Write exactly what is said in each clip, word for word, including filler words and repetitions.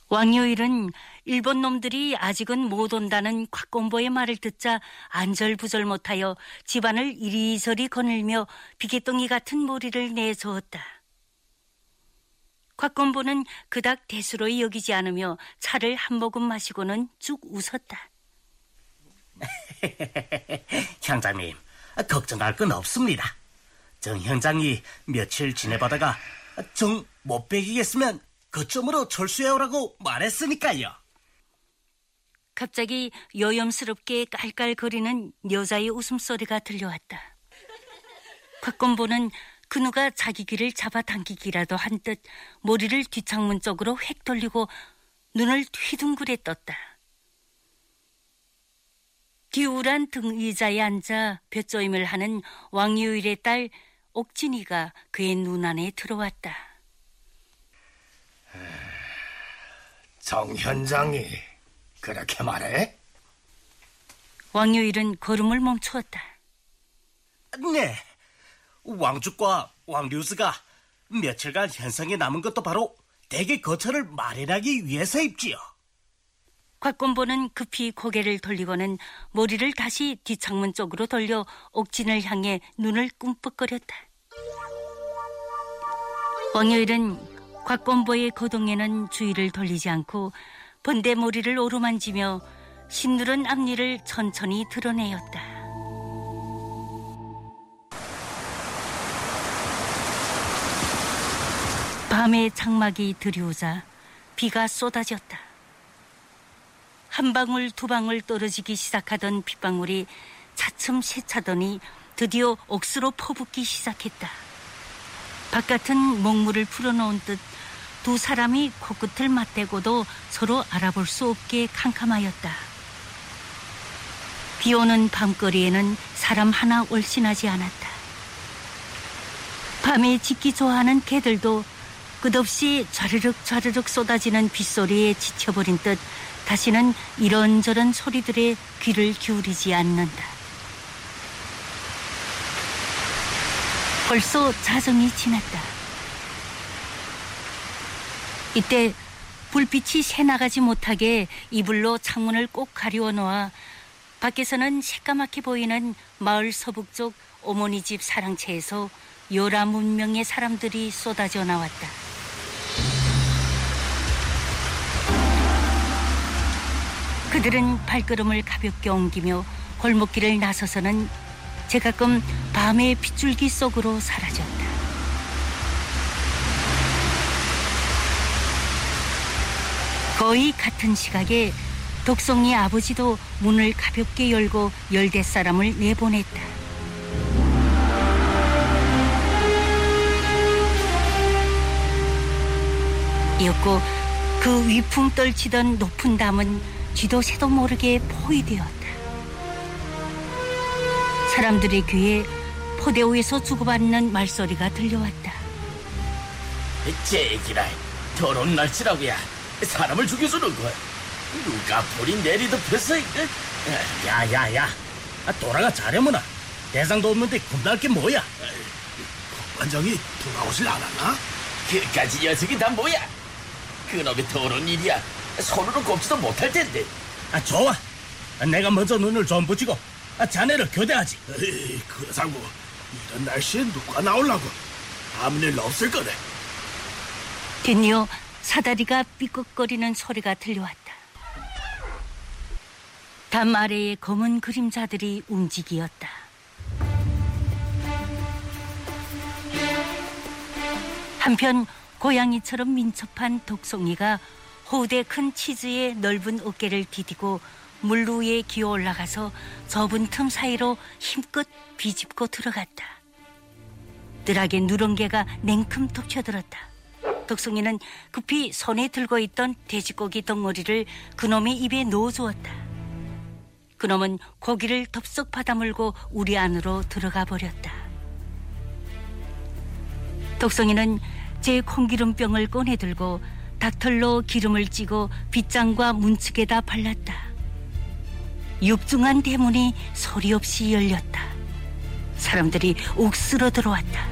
왕요일은 일본 놈들이 아직은 못 온다는 곽공보의 말을 듣자 안절부절 못하여 집안을 이리저리 거닐며 비계덩이 같은 모리를 내저었다. 곽공보는 그닥 대수로이 여기지 않으며 차를 한 모금 마시고는 쭉 웃었다. 형장님, 걱정할 건 없습니다. 정 형장이 며칠 지내보다가 정 못 배기겠으면 그쯤으로 철수해오라고 말했으니까요. 갑자기 요염스럽게 깔깔거리는 여자의 웃음소리가 들려왔다. 곽건보는 그 누가 자기 귀를 잡아당기기라도 한 듯 머리를 뒷창문 쪽으로 획 돌리고 눈을 휘둥그레 떴다. 기울한 등 의자에 앉아 볕조임을 하는 왕요일의 딸 옥진이가 그의 눈 안에 들어왔다. 정 현장이 그렇게 말해? 왕요일은 걸음을 멈추었다. 네, 왕죽과 왕류스가 며칠간 현성에 남은 것도 바로 대개 거처를 마련하기 위해서입지요. 곽건보는 급히 고개를 돌리고는 머리를 다시 뒷창문 쪽으로 돌려 옥진을 향해 눈을 꿈뻑거렸다. 왕요일은 곽건보의 거동에는 주의를 돌리지 않고 번대 머리를 오르만지며 신누른 앞니를 천천히 드러내었다. 밤의 장막이 들이오자 비가 쏟아졌다. 한 방울 두 방울 떨어지기 시작하던 빗방울이 차츰 새차더니 드디어 옥수로 퍼붓기 시작했다. 바깥은 먹물을 풀어놓은 듯 두 사람이 코끝을 맞대고도 서로 알아볼 수 없게 캄캄하였다. 비오는 밤거리에는 사람 하나 올신하지 않았다. 밤에 짖기 좋아하는 개들도 끝없이 좌르륵 좌르륵 쏟아지는 빗소리에 지쳐버린 듯 다시는 이런저런 소리들에 귀를 기울이지 않는다. 벌써 자정이 지났다. 이때 불빛이 새나가지 못하게 이불로 창문을 꼭 가리워 놓아 밖에서는 새까맣게 보이는 마을 서북쪽 어머니 집 사랑채에서 열아 문명의 사람들이 쏟아져 나왔다. 그들은 발걸음을 가볍게 옮기며 골목길을 나서서는 제가끔 밤의 빗줄기 속으로 사라졌다. 거의 같은 시각에 독송이 아버지도 문을 가볍게 열고 열댓 사람을 내보냈다. 이었고 그 위풍 떨치던 높은 담은 쥐도 새도 모르게 포위되었다. 사람들의 귀에 포대오에서 주고받는 말소리가 들려왔다. 제기라, 더러운 날씨라고야. 사람을 죽여주는 거야. 누가 불이 내리듯했어. 야야야, 돌아가 자려무나. 대상도 없는데 군날 게 뭐야? 관장이 돌아오질 않았나? 그까지 녀석이 다 뭐야? 그놈의 더러운 일이야. 손으로 꼽지도 못할 텐데. 아, 좋아. 내가 먼저 눈을 좀 붙이고 아, 자네를 교대하지. 에이, 그러자고 이런 날씨에 누가 나오려고. 아무 일 없을 거네. 드디어 사다리가 삐걱거리는 소리가 들려왔다. 담 아래의 검은 그림자들이 움직이었다. 한편 고양이처럼 민첩한 독송이가 호우대 큰 치즈의 넓은 어깨를 디디고 물 위에 기어 올라가서 좁은 틈 사이로 힘껏 비집고 들어갔다. 뜰하게 누렁개가 냉큼 덮쳐들었다. 독송이는 급히 손에 들고 있던 돼지고기 덩어리를 그놈의 입에 넣어주었다. 그놈은 고기를 덥석 받아물고 우리 안으로 들어가 버렸다. 독송이는 제 콩기름병을 꺼내들고 닭털로 기름을 찌고 빗장과 문측에다 발랐다. 육중한 대문이 소리 없이 열렸다. 사람들이 옥스러 들어왔다.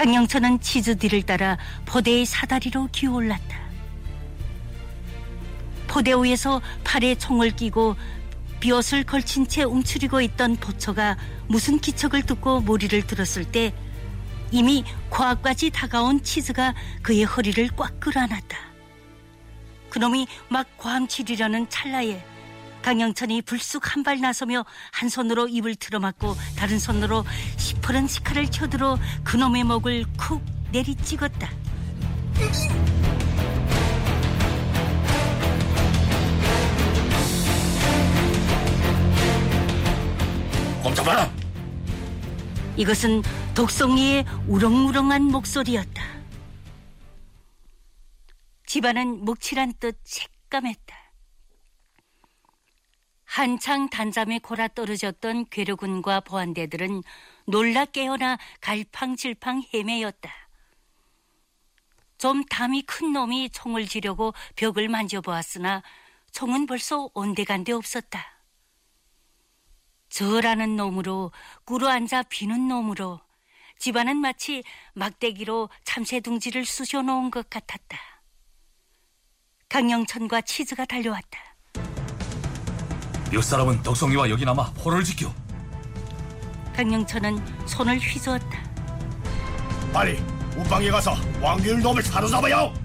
강영천은 치즈 뒤를 따라 포대의 사다리로 기어올랐다. 포대 위에서 팔에 총을 끼고 비옷을 걸친 채 움츠리고 있던 보처가 무슨 기척을 듣고 머리를 들었을 때 이미 코앞까지 다가온 치즈가 그의 허리를 꽉 끌어안았다. 그놈이 막 괌치리려는 찰나에 강영천이 불쑥 한 발 나서며 한 손으로 입을 틀어막고 다른 손으로 시퍼런 시칼을 쳐들어 그놈의 목을 쿡 내리찍었다. 꼼짝마라! 이것은 독송이의 우렁우렁한 목소리였다. 집안은 묵칠한 듯 새까맸다. 한창 단잠에 골아 떨어졌던 괴뢰군과 보안대들은 놀라 깨어나 갈팡질팡 헤매였다. 좀 담이 큰 놈이 총을 쥐려고 벽을 만져보았으나 총은 벌써 온데간데 없었다. 저라는 놈으로 꿇어앉아 비는 놈으로 집안은 마치 막대기로 참새둥지를 쑤셔놓은 것 같았다. 강영천과 치즈가 달려왔다. 몇 사람은 덕성이와 여기 남아 호를 지켜. 강영천은 손을 휘저었다. 빨리 우방에 가서 왕규일 놈을 사로잡아요.